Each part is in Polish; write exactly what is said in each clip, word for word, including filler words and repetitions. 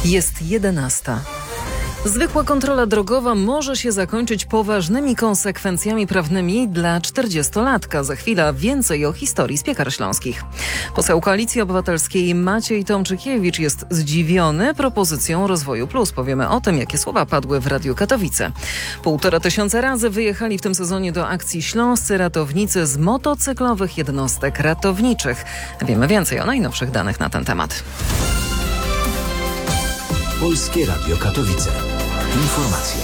Jest jedenasta. Zwykła kontrola drogowa może się zakończyć poważnymi konsekwencjami prawnymi dla czterdziestolatka. Za chwilę więcej o historii z piekar śląskich. Poseł Koalicji Obywatelskiej Maciej Tomczykiewicz jest zdziwiony propozycją Rozwoju Plus. Powiemy o tym, jakie słowa padły w Radiu Katowice. Półtora tysiąca razy wyjechali w tym sezonie do akcji śląscy ratownicy z motocyklowych jednostek ratowniczych. Wiemy więcej o najnowszych danych na ten temat. Polskie Radio Katowice. Informacje.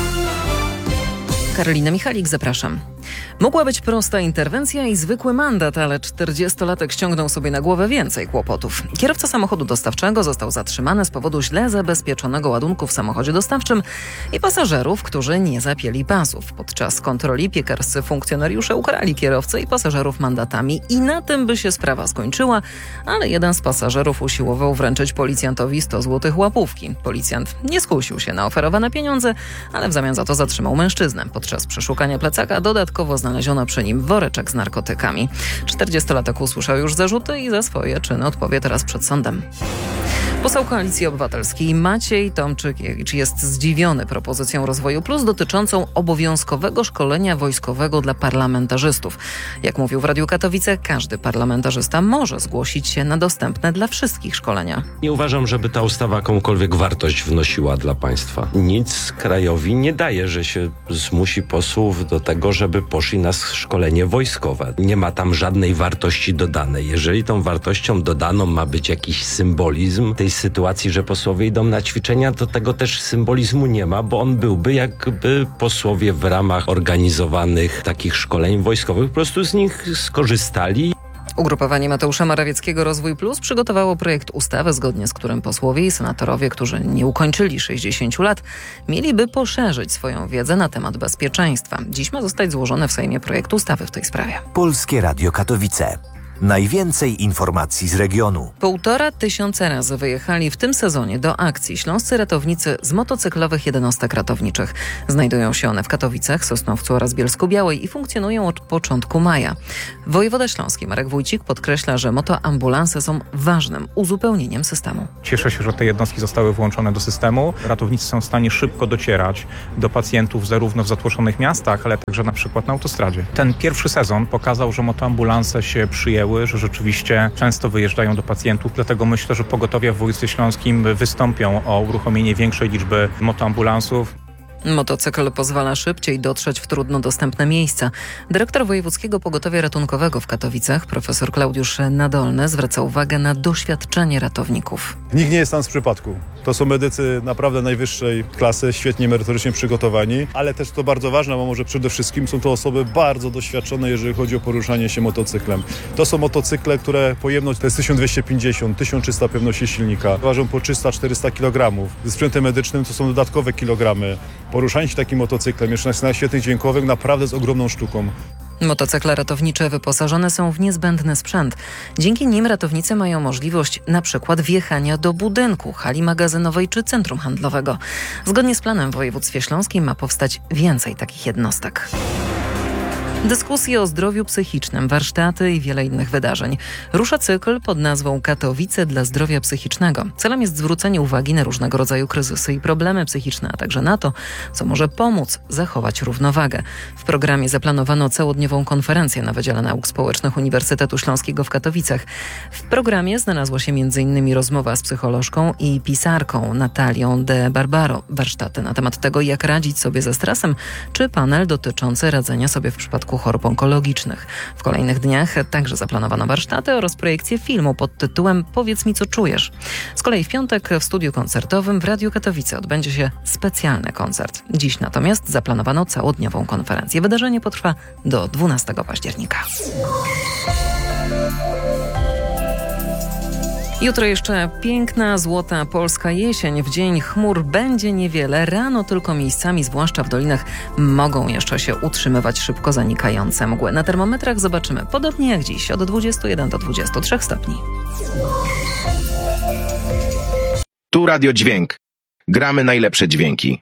Karolina Michalik, zapraszam. Mogła być prosta interwencja i zwykły mandat, ale czterdziestolatek ściągnął sobie na głowę więcej kłopotów. Kierowca samochodu dostawczego został zatrzymany z powodu źle zabezpieczonego ładunku w samochodzie dostawczym i pasażerów, którzy nie zapięli pasów. Podczas kontroli piekarscy funkcjonariusze ukarali kierowcę i pasażerów mandatami i na tym by się sprawa skończyła, ale jeden z pasażerów usiłował wręczyć policjantowi sto złotych łapówki. Policjant nie skusił się na oferowane pieniądze, ale w zamian za to zatrzymał mężczyznę. Podczas przeszukania plecaka dodatkowo znaleziono przy nim woreczek z narkotykami. czterdziestolatek usłyszał już zarzuty i za swoje czyny odpowie teraz przed sądem. Poseł Koalicji Obywatelskiej Maciej Tomczykiewicz jest zdziwiony propozycją Rozwoju Plus dotyczącą obowiązkowego szkolenia wojskowego dla parlamentarzystów. Jak mówił w Radiu Katowice, każdy parlamentarzysta może zgłosić się na dostępne dla wszystkich szkolenia. Nie uważam, żeby ta ustawa jakąkolwiek wartość wnosiła dla państwa. Nic krajowi nie daje, że się zmusi posłów do tego, żeby poszli na szkolenie wojskowe. Nie ma tam żadnej wartości dodanej. Jeżeli tą wartością dodaną ma być jakiś symbolizm tej sytuacji, że posłowie idą na ćwiczenia, to tego też symbolizmu nie ma, bo on byłby, jakby posłowie w ramach organizowanych takich szkoleń wojskowych po prostu z nich skorzystali. Ugrupowanie Mateusza Morawieckiego Rozwój Plus przygotowało projekt ustawy, zgodnie z którym posłowie i senatorowie, którzy nie ukończyli sześćdziesięciu lat, mieliby poszerzyć swoją wiedzę na temat bezpieczeństwa. Dziś ma zostać złożony w Sejmie projekt ustawy w tej sprawie. Polskie Radio Katowice. Najwięcej informacji z regionu. Półtora tysiąca razy wyjechali w tym sezonie do akcji śląscy ratownicy z motocyklowych jednostek ratowniczych. Znajdują się one w Katowicach, Sosnowcu oraz Bielsku-Białej i funkcjonują od początku maja. Wojewoda śląski Marek Wójcik podkreśla, że motoambulanse są ważnym uzupełnieniem systemu. Cieszę się, że te jednostki zostały włączone do systemu. Ratownicy są w stanie szybko docierać do pacjentów zarówno w zatłoczonych miastach, ale także na przykład na autostradzie. Ten pierwszy sezon pokazał, że motoambulanse się przyjęły, że rzeczywiście często wyjeżdżają do pacjentów, dlatego myślę, że pogotowia w województwie śląskim wystąpią o uruchomienie większej liczby motoambulansów. Motocykl pozwala szybciej dotrzeć w trudno dostępne miejsca. Dyrektor Wojewódzkiego Pogotowia Ratunkowego w Katowicach, profesor Klaudiusz Nadolny, zwraca uwagę na doświadczenie ratowników. Nikt nie jest tam z przypadku. To są medycy naprawdę najwyższej klasy, świetnie merytorycznie przygotowani, ale też to bardzo ważne, bo może przede wszystkim są to osoby bardzo doświadczone, jeżeli chodzi o poruszanie się motocyklem. To są motocykle, które pojemność to jest tysiąc dwieście pięćdziesiąt, tysiąc trzysta pewności silnika. Ważą po trzysta czterysta kilogramów. Ze sprzętem medycznym to są dodatkowe kilogramy. Poruszanie się takim motocyklem, jeszcze na sygnałach świetnych dźwiękowych, naprawdę z ogromną sztuką. Motocykle ratownicze wyposażone są w niezbędny sprzęt. Dzięki nim ratownicy mają możliwość na przykład wjechania do budynku, hali magazynowej czy centrum handlowego. Zgodnie z planem w województwie śląskim ma powstać więcej takich jednostek. Dyskusje o zdrowiu psychicznym, warsztaty i wiele innych wydarzeń. Rusza cykl pod nazwą Katowice dla zdrowia psychicznego. Celem jest zwrócenie uwagi na różnego rodzaju kryzysy i problemy psychiczne, a także na to, co może pomóc zachować równowagę. W programie zaplanowano całodniową konferencję na Wydziale Nauk Społecznych Uniwersytetu Śląskiego w Katowicach. W programie znalazła się między innymi rozmowa z psycholożką i pisarką Natalią de Barbaro. Warsztaty na temat tego, jak radzić sobie ze stresem, czy panel dotyczący radzenia sobie w przypadku chorób onkologicznych. W kolejnych dniach także zaplanowano warsztaty oraz projekcję filmu pod tytułem Powiedz mi, co czujesz. Z kolei w piątek w studiu koncertowym w Radiu Katowice odbędzie się specjalny koncert. Dziś natomiast zaplanowano całodniową konferencję. Wydarzenie potrwa do dwunastego października. Jutro jeszcze piękna, złota polska jesień. W dzień chmur będzie niewiele. Rano tylko miejscami, zwłaszcza w dolinach, mogą jeszcze się utrzymywać szybko zanikające mgły. Na termometrach zobaczymy podobnie jak dziś, od dwudziestu jeden do dwudziestu trzech stopni. Tu Radio Dźwięk. Gramy najlepsze dźwięki.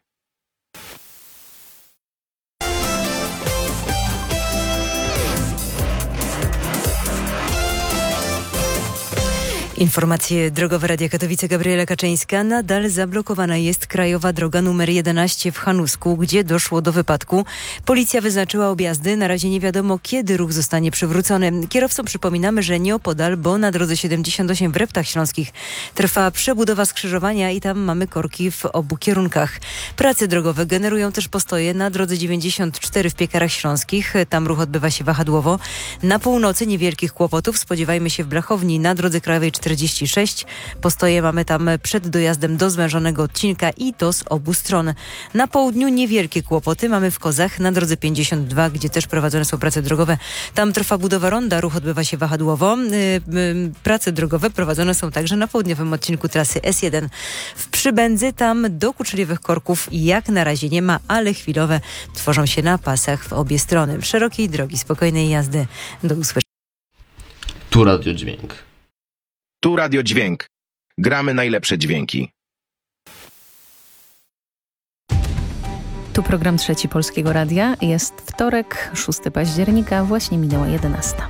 Informacje drogowe Radia Katowice, Gabriela Kaczyńska. Nadal zablokowana jest krajowa droga numer jedenaście w Hanusku, gdzie doszło do wypadku. Policja wyznaczyła objazdy. Na razie nie wiadomo, kiedy ruch zostanie przywrócony. Kierowcom przypominamy, że nieopodal, bo na drodze siedemdziesiąt osiem w Reptach Śląskich trwa przebudowa skrzyżowania i tam mamy korki w obu kierunkach. Prace drogowe generują też postoje na drodze dziewięćdziesiąt cztery w Piekarach Śląskich. Tam ruch odbywa się wahadłowo. Na północy niewielkich kłopotów spodziewajmy się w Blachowni na drodze krajowej czterdzieści sześć. Postoje mamy tam przed dojazdem do zwężonego odcinka i to z obu stron. Na południu niewielkie kłopoty mamy w Kozach na drodze pięćdziesiąt dwa, gdzie też prowadzone są prace drogowe. Tam trwa budowa ronda, ruch odbywa się wahadłowo. Prace drogowe prowadzone są także na południowym odcinku trasy S jeden. W Przybędzy tam dokuczliwych korków jak na razie nie ma, ale chwilowe tworzą się na pasach w obie strony. Szerokiej drogi, spokojnej jazdy. Do usłyszenia. Tu Radio Dźwięk. Tu Radio Dźwięk. Gramy najlepsze dźwięki. Tu program Trzeci Polskiego Radia. Jest wtorek, szóstego października, właśnie minęła jedenasta.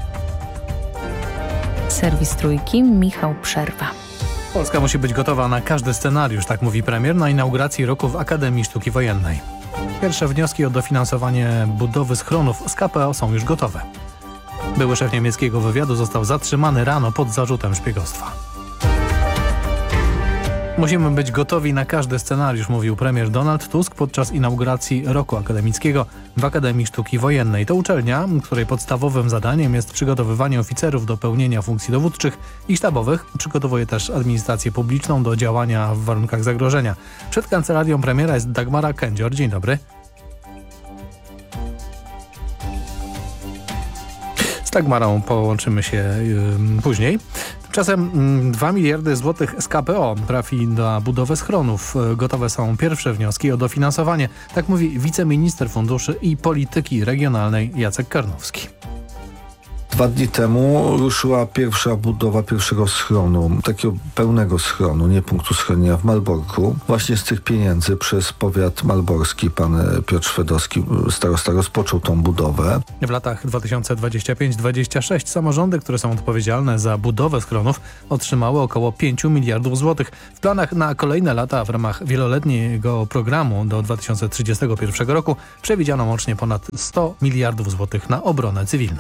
Serwis Trójki, Michał Przerwa. Polska musi być gotowa na każdy scenariusz, tak mówi premier na inauguracji roku w Akademii Sztuki Wojennej. Pierwsze wnioski o dofinansowanie budowy schronów z K P O są już gotowe. Były szef niemieckiego wywiadu został zatrzymany rano pod zarzutem szpiegostwa. Musimy być gotowi na każdy scenariusz, mówił premier Donald Tusk podczas inauguracji roku akademickiego w Akademii Sztuki Wojennej. To uczelnia, której podstawowym zadaniem jest przygotowywanie oficerów do pełnienia funkcji dowódczych i sztabowych. Przygotowuje też administrację publiczną do działania w warunkach zagrożenia. Przed kancelarią premiera jest Dagmara Kędzior. Dzień dobry. Z Dagmarą połączymy się yy, później. Tymczasem dwa miliardy złotych z K P O trafi na budowę schronów. Gotowe są pierwsze wnioski o dofinansowanie. Tak mówi wiceminister funduszy i polityki regionalnej Jacek Karnowski. Dwa dni temu ruszyła pierwsza budowa pierwszego schronu, takiego pełnego schronu, nie punktu schronienia w Malborku. Właśnie z tych pieniędzy przez powiat malborski pan Piotr Szwedowski, starosta, rozpoczął tą budowę. W latach dwa tysiące dwudziestym piątym do dwudziestego szóstego samorządy, które są odpowiedzialne za budowę schronów, otrzymały około pięć miliardów złotych. W planach na kolejne lata w ramach wieloletniego programu do dwa tysiące trzydziestego pierwszego roku przewidziano łącznie ponad sto miliardów złotych na obronę cywilną.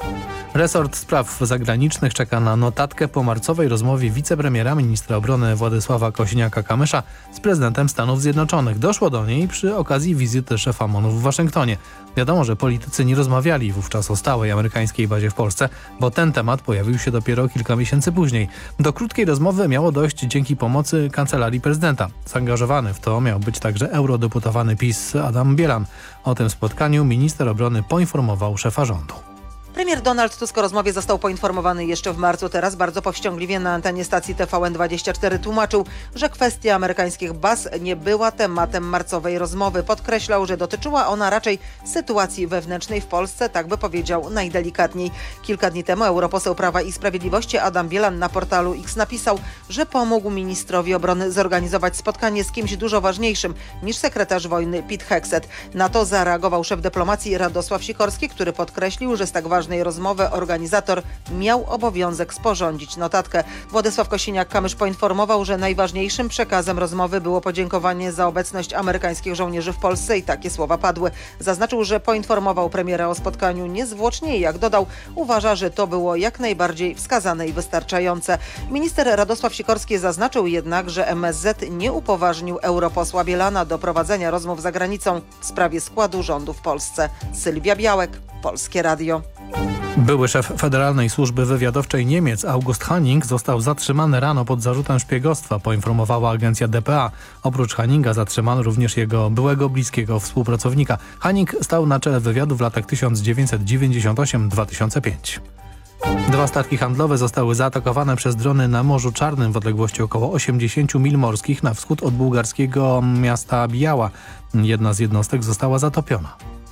Resort Spraw Zagranicznych czeka na notatkę po marcowej rozmowie wicepremiera ministra obrony Władysława Kosiniaka-Kamysza z prezydentem Stanów Zjednoczonych. Doszło do niej przy okazji wizyty szefa M O N-u w Waszyngtonie. Wiadomo, że politycy nie rozmawiali wówczas o stałej amerykańskiej bazie w Polsce, bo ten temat pojawił się dopiero kilka miesięcy później. Do krótkiej rozmowy miało dojść dzięki pomocy Kancelarii Prezydenta. Zaangażowany w to miał być także eurodeputowany PiS Adam Bielan. O tym spotkaniu minister obrony poinformował szefa rządu. Premier Donald Tusk o rozmowie został poinformowany jeszcze w marcu. Teraz bardzo powściągliwie na antenie stacji T V N dwadzieścia cztery tłumaczył, że kwestia amerykańskich baz nie była tematem marcowej rozmowy. Podkreślał, że dotyczyła ona raczej sytuacji wewnętrznej w Polsce, tak by powiedział najdelikatniej. Kilka dni temu europoseł Prawa i Sprawiedliwości Adam Bielan na portalu X napisał, że pomógł ministrowi obrony zorganizować spotkanie z kimś dużo ważniejszym niż sekretarz wojny Pete Hegseth. Na to zareagował szef dyplomacji Radosław Sikorski, który podkreślił, że z tak ważnej rozmowy organizator miał obowiązek sporządzić notatkę. Władysław Kosiniak-Kamysz poinformował, że najważniejszym przekazem rozmowy było podziękowanie za obecność amerykańskich żołnierzy w Polsce i takie słowa padły. Zaznaczył, że poinformował premiera o spotkaniu niezwłocznie i jak dodał, uważa, że to było jak najbardziej wskazane i wystarczające. Minister Radosław Sikorski zaznaczył jednak, że M S Z nie upoważnił europosła Bielana do prowadzenia rozmów za granicą w sprawie składu rządu w Polsce. Sylwia Białek, Polskie Radio. Były szef Federalnej Służby Wywiadowczej Niemiec August Hanning został zatrzymany rano pod zarzutem szpiegostwa, poinformowała agencja D P A. Oprócz Hanninga zatrzymano również jego byłego bliskiego współpracownika. Hanning stał na czele wywiadu w latach tysiąc dziewięćset dziewięćdziesiątym ósmym do dwa tysiące piątego. Dwa statki handlowe zostały zaatakowane przez drony na Morzu Czarnym w odległości około osiemdziesiąt mil morskich na wschód od bułgarskiego miasta Biała. Jedna z jednostek została zatopiona.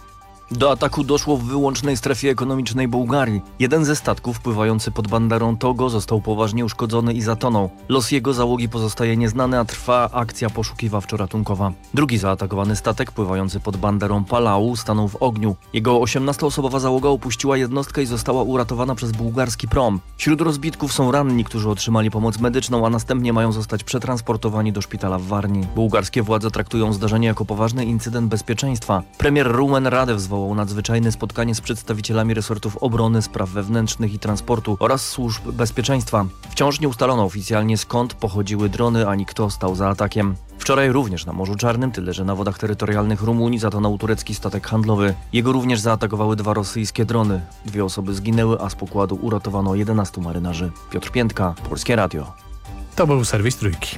Do ataku doszło w wyłącznej strefie ekonomicznej Bułgarii. Jeden ze statków pływający pod banderą Togo został poważnie uszkodzony i zatonął. Los jego załogi pozostaje nieznany, a trwa akcja poszukiwawczo-ratunkowa. Drugi zaatakowany statek pływający pod banderą Palau stanął w ogniu. Jego osiemnastoosobowa załoga opuściła jednostkę i została uratowana przez bułgarski prom. Wśród rozbitków są ranni, którzy otrzymali pomoc medyczną, a następnie mają zostać przetransportowani do szpitala w Warni. Bułgarskie władze traktują zdarzenie jako poważny incydent bezpieczeństwa. Premier Rumen Radev zwołał nadzwyczajne spotkanie z przedstawicielami resortów obrony, spraw wewnętrznych i transportu oraz służb bezpieczeństwa. Wciąż nie ustalono oficjalnie, skąd pochodziły drony, ani kto stał za atakiem. Wczoraj również na Morzu Czarnym, tyle że na wodach terytorialnych Rumunii, zatonął turecki statek handlowy. Jego również zaatakowały dwa rosyjskie drony. Dwie osoby zginęły, a z pokładu uratowano jedenastu marynarzy. Piotr Piętka, Polskie Radio. To był serwis Trójki.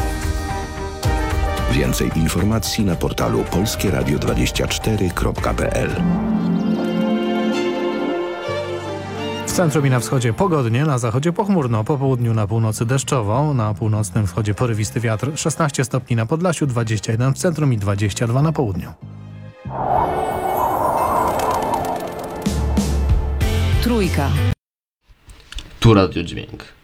Więcej informacji na portalu polskie radio dwadzieścia cztery kropka p l. W centrum i na wschodzie pogodnie, na zachodzie pochmurno, po południu na północy deszczowo, na północnym wschodzie porywisty wiatr, szesnaście stopni na Podlasiu, dwadzieścia jeden w centrum i dwadzieścia dwa na południu. Trójka. Tu Radio Dźwięk.